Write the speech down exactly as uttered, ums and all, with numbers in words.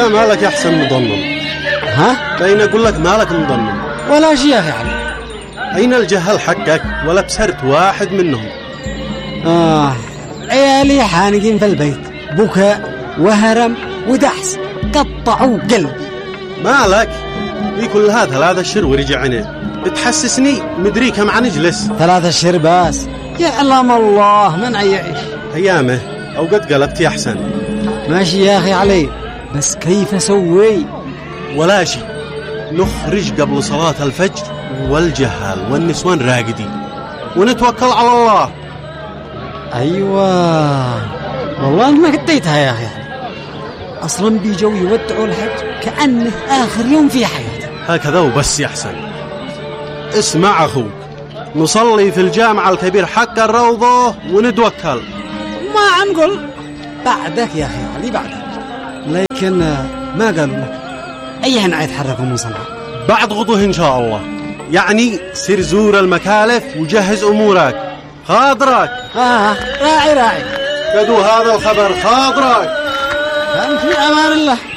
يا مالك يا حسن مضمن؟ ها؟ بين أقول لك مالك مضمن؟ ولا شيء يا أخي علي. أين الجهل حقك ولا بسرت واحد منهم؟ آه عيالي حانقين في البيت، بكاء وهرم ودحس قطعوا قلبي. مالك؟ في كل هذا ثلاثة اشهر ورجع عينيه، بتحسسني مدري كم عن اجلس. ثلاثة اشهر بس، يعلم الله من يعيش ايامه. او قد قلبت يا حسن. ماشي يا اخي علي، بس كيف اسوي؟ ولا شيء، نخرج قبل صلاة الفجر والجهال والنسوان راقدين ونتوكل على الله. ايوه والله انت ما قديتها يا اخي، اصلا بيجوا يودعوا الحج كأنه اخر يوم في حياته. هكذا وبس يا حسن. اسمع اخوك، نصلي في الجامع الكبير حق الروضة ونتوكل. ما عنقل بعدك يا اخي علي بعدك، لكن ما قالوا لك ايها نعيد حركوا من صنعاء بعد غضوه ان شاء الله. يعني سير زور المكالف وجهز امورك. خاضرك. اه راعي راعي. كدو هذا الخبر خاضرك. كان في امان الله.